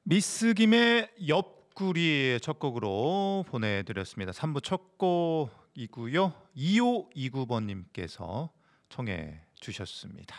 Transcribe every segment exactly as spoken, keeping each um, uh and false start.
미스 김의 옆구리 첫 곡으로 보내드렸습니다. 삼 부 첫 곡이고요. 이오이구 번님께서 청해 주셨습니다.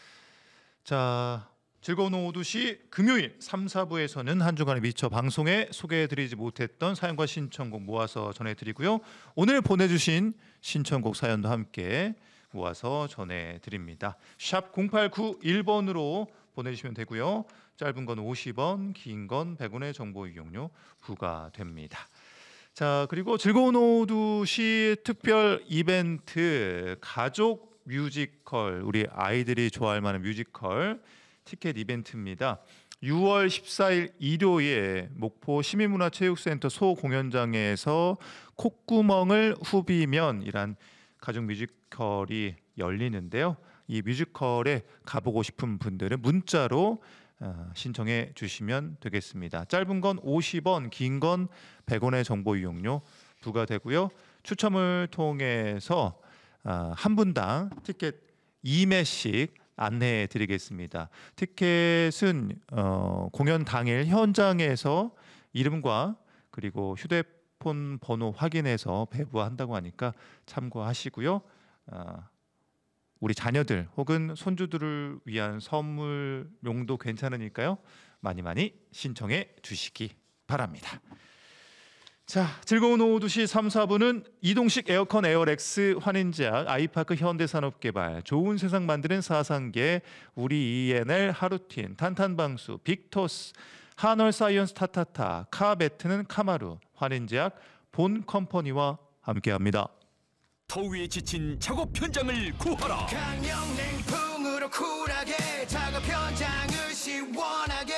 자, 즐거운 오후 두 시 금요일 삼, 사 부에서는 한 주간의 미처 방송에 소개해드리지 못했던 사연과 신청곡 모아서 전해드리고요. 오늘 보내주신 신청곡 사연도 함께 모아서 전해드립니다. 샵 공팔구일 번으로 보내주시면 되고요. 짧은 건 오십 원, 긴 건 백 원의 정보 이용료 부과됩니다. 자, 그리고 즐거운 오후 두 시 특별 이벤트 가족 뮤지컬, 우리 아이들이 좋아할 만한 뮤지컬 티켓 이벤트입니다. 유월 십사일 일요일 목포 시민문화체육센터 소공연장에서 콧구멍을 후비면이란 가족 뮤지컬이 열리는데요. 이 뮤지컬에 가보고 싶은 분들은 문자로 신청해 주시면 되겠습니다. 짧은 건 오십 원, 긴 건 백 원의 정보 이용료 부과되고요. 추첨을 통해서 한 분당 티켓 이 매씩 안내해 드리겠습니다. 티켓은 어, 공연 당일 현장에서 이름과 그리고 휴대폰 번호 확인해서 배부한다고 하니까 참고하시고요. 어, 우리 자녀들 혹은 손주들을 위한 선물용도 괜찮으니까요. 많이 많이 신청해 주시기 바랍니다. 자, 즐거운 오후 두 시 삼, 사 부는 이동식 에어컨 에어렉스 환인제약, 아이파크 현대산업개발, 좋은 세상 만드는 사상계, 우리 이엔엘 하루틴, 탄탄방수, 빅토스, 한월사이언스 타타타, 카베트는 카마루, 환인제약, 본컴퍼니와 함께합니다. 더위에 지친 작업 현장을 구하라. 강력냉풍으로 쿨하게 작업 현장을 시원하게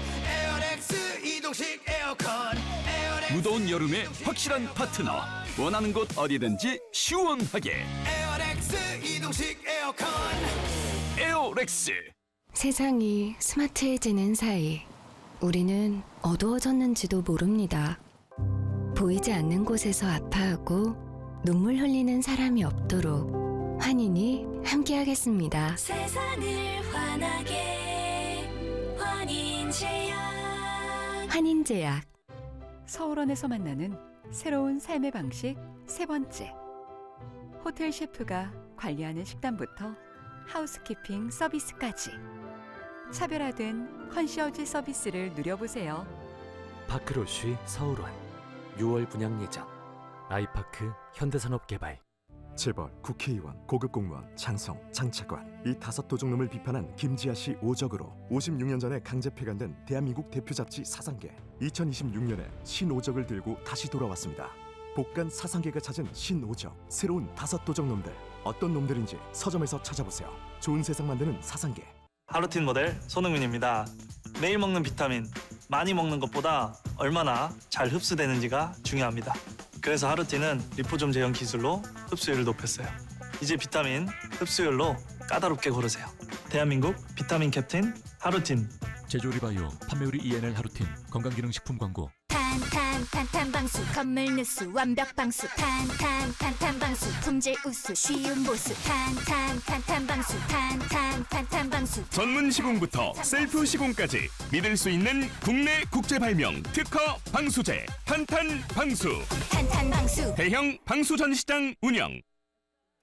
에어렉스 이동식 에어컨 에어렉스 무더운 여름에 확실한 파트너. 원하는 곳 어디든지 시원하게 에어렉스 이동식 에어컨 에어렉스. 세상이 스마트해지는 사이 우리는 어두워졌는지도 모릅니다. 보이지 않는 곳에서 아파하고 눈물 흘리는 사람이 없도록 환인이 함께하겠습니다. 세상을 환하게 환인제약. 환인제약. 서울원에서 만나는 새로운 삶의 방식 세 번째. 호텔 셰프가 관리하는 식단부터 하우스키핑 서비스까지 차별화된 컨시어지 서비스를 누려보세요. 파크로쉬 서울원 유월 분양 예정. 아이파크 현대산업개발. 재벌, 국회의원, 고급 공무원, 장성, 장차관 이 다섯 도둑놈을 비판한 김지아 씨 오적으로 오십육 년 전에 강제 폐간된 대한민국 대표 잡지 사상계. 이천이십육 년에 신오적을 들고 다시 돌아왔습니다. 복간 사상계가 찾은 신오적, 새로운 다섯 도둑놈들. 어떤 놈들인지 서점에서 찾아보세요. 좋은 세상 만드는 사상계. 하루틴 모델 손흥민입니다. 매일 먹는 비타민, 많이 먹는 것보다 얼마나 잘 흡수되는지가 중요합니다. 그래서 하루틴은 리포좀 제형 기술로 흡수율을 높였어요. 이제 비타민 흡수율로 까다롭게 고르세요. 대한민국 비타민 캡틴 하루틴. 제조리바이오 판매우리 이엔엘 하루틴 건강기능식품 광고. 탄탄 탄탄방수 건물 누수 완벽 방수 탄탄 탄탄방수 품질 우수 쉬운 보수 탄탄 탄탄방수 탄탄 탄탄방수. 전문 시공부터 셀프 시공까지 믿을 수 있는 국내 국제 발명 특허 방수제 탄탄방수. 탄탄방수 대형 방수 전시장 운영.